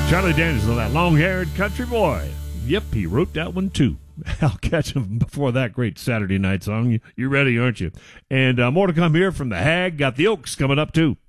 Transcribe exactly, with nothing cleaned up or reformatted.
Charlie Daniels, that long-haired country boy. Yep, he wrote that one too. I'll catch him before that great Saturday night song. You, you ready, aren't you? And uh, more to come here from the Hag. Got the Oaks coming up too.